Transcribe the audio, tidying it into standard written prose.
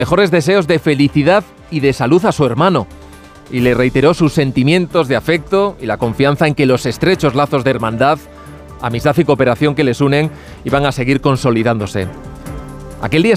mejores deseos de felicidad y de salud a su hermano. Y le reiteró sus sentimientos de afecto y la confianza en que los estrechos lazos de hermandad, amistad y cooperación que les unen iban a seguir consolidándose. Aquel día